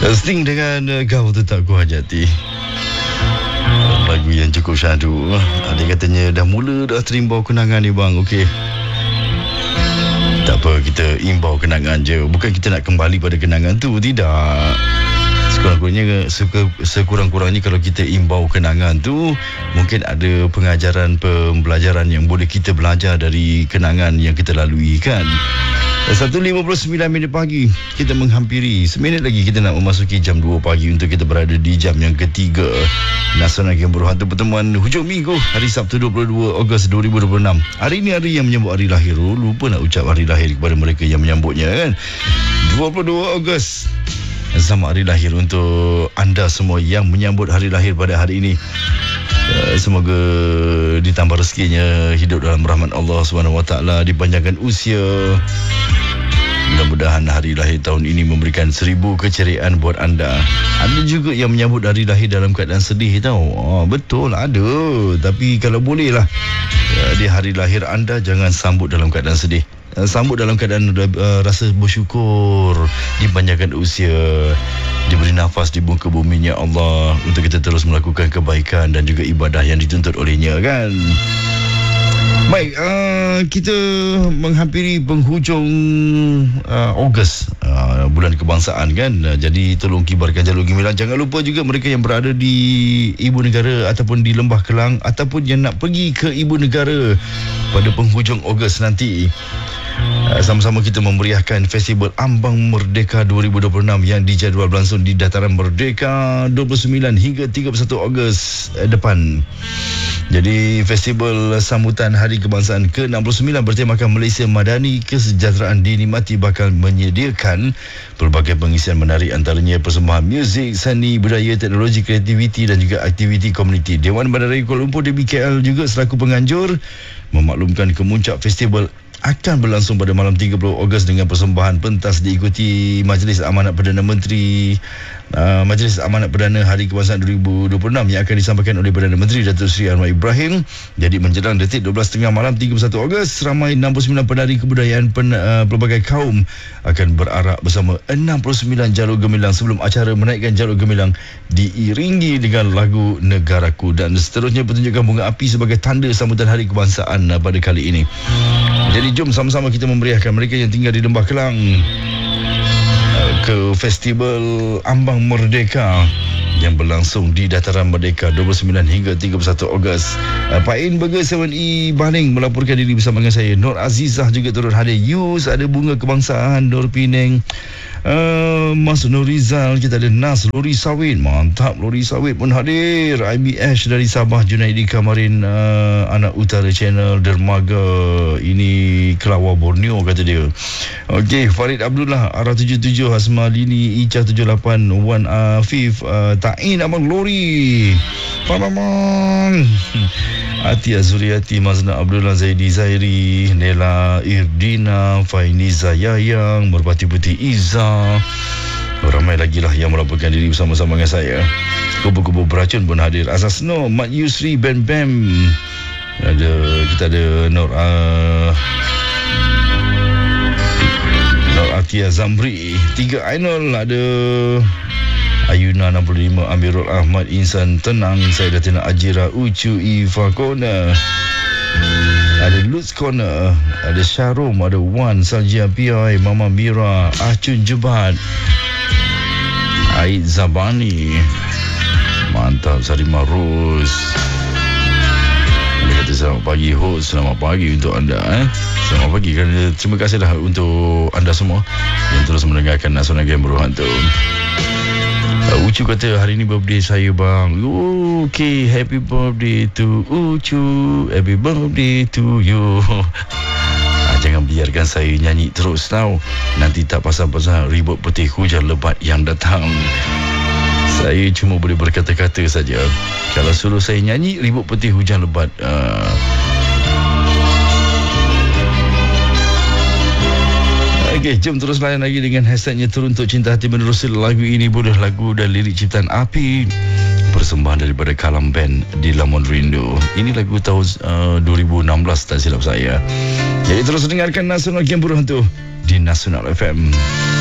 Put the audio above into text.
Sting dengan Kau Tetap Ku Hajati. Lagu yang cukup syahdu. Dia katanya dah terimbau kenangan ni bang. Okey, tak apa, kita imbau kenangan je. Bukan kita nak kembali pada kenangan tu. Tidak. Sekurang-kurangnya kalau kita imbau kenangan tu, mungkin ada pembelajaran yang boleh kita belajar dari kenangan yang kita lalui kan. 1.59 minit pagi, kita menghampiri seminit lagi kita nak memasuki jam 2 pagi untuk kita berada di jam yang ketiga Nasional Game Berhantu pertemuan hujung minggu hari Sabtu 22 Ogos 2026. Hari ini hari yang menyambut hari lahir. Lupa nak ucap hari lahir kepada mereka yang menyambutnya kan. 22 Ogos. Selamat hari lahir untuk anda semua yang menyambut hari lahir pada hari ini. Semoga ditambah rezekinya, hidup dalam rahmat Allah SWT, dipanjangkan usia. Mudah-mudahan hari lahir tahun ini memberikan 1000 keceriaan buat anda. Ada juga yang menyambut hari lahir dalam keadaan sedih tau. Betul, ada. Tapi kalau boleh lah, di hari lahir anda jangan sambut dalam keadaan sedih. Sambut dalam keadaan rasa bersyukur, dipanjangkan usia, diberi nafas di muka buminya Allah untuk kita terus melakukan kebaikan dan juga ibadah yang dituntut olehnya kan. Baik, kita menghampiri penghujung Ogos, bulan kebangsaan kan. Jadi tolong kibarkan jalur gemilang. Jangan lupa juga mereka yang berada di ibu negara ataupun di Lembah Kelang ataupun yang nak pergi ke ibu negara pada penghujung Ogos nanti. Sama-sama kita memeriahkan Festival Ambang Merdeka 2026 yang dijadual berlangsung di Dataran Merdeka 29 hingga 31 Ogos depan. Jadi festival sambutan Hari Kebangsaan ke-69 bertemakan Malaysia Madani Kesejahteraan Dinikmati bakal menyediakan pelbagai pengisian menarik, antaranya persembahan muzik, seni, budaya, teknologi, kreativiti dan juga aktiviti komuniti. Dewan Bandaraya Kuala Lumpur DBKL juga selaku penganjur memaklumkan kemuncak festival akan berlangsung pada malam 30 Ogos dengan persembahan pentas diikuti Majlis Amanat Perdana Menteri, Majlis Amanat Perdana Hari Kebangsaan 2026 yang akan disampaikan oleh Perdana Menteri Datuk Seri Anwar Ibrahim. Jadi menjelang detik 12.30 malam 31 Ogos, ramai 69 penari kebudayaan pelbagai kaum akan berarak bersama 69 jalur gemilang sebelum acara menaikkan jalur gemilang diiringi dengan lagu Negaraku, dan seterusnya pertunjukan bunga api sebagai tanda sambutan Hari Kebangsaan pada kali ini. Jadi jom sama-sama kita memeriahkan mereka yang tinggal di Lembah Kelang ke Festival Ambang Merdeka yang berlangsung di Dataran Merdeka 29 hingga 31 Ogos. Pak In Burger 7E Baling melaporkan diri bersama dengan saya. Nur Azizah juga turut hadir. Yus, ada Bunga Kebangsaan, Nur Penang, Mas Nur Rizal, kita ada Nas Lori Sawit, mantap, Lori Sawit pun hadir. IBH dari Sabah, Junaidi Kamarin, Anak Utara Channel Dermaga, ini Kelawar Borneo kata dia. Okey, Farid Abdullah Arah 77, Hasma Lini Ica 78, Wan Afif, Ta'in Abang Lori, Pamamang, Ati Azuriati, Mazna Abdullah Zaidi Zairi, Nela Irdina, Fainiza Yayang, Merpati Putih Iza. Ramai lagi lah yang melaporkan diri bersama-sama dengan saya. Kubu-kubu beracun pun hadir. Azasno, Mat Yusri, Ben Bam. Kita ada Nur Atia Zamri, 3 Ainul, ada Ayuna 65, Amirul Ahmad, Insan Tenang, saya Datina Ajira, Ucu Ifa Kona, ada Lutz Corner, ada Syarum, ada Wan, Saljia Piai, Mama Mira, Acun Jebat, Aid Zabani, mantap, Sarima Rose. Dia kata selamat pagi host, selamat pagi untuk anda. Selamat pagi, kerana terima kasihlah untuk anda semua yang terus mendengarkan Nasional Game Berhantu. Ucu kata hari ni birthday saya bang. Okay, happy birthday to Ucu, happy birthday to you. Jangan biarkan saya nyanyi terus tau. Nanti tak pasal-pasal ribut putih hujan lebat yang datang. Saya cuma boleh berkata-kata saja. Kalau suruh saya nyanyi, ribut putih hujan lebat. Okey, jom terus layan lagi dengan hashtagnya Teruntuk Cinta Hati Menerusi. Lagu ini boleh lagu dan lirik ciptaan Api, persembahan daripada Kalam Band di Lamun Rindu. Ini lagu tahun 2016 tak silap saya. Jadi terus dengarkan Nasional Game Berhantu di Nasional FM.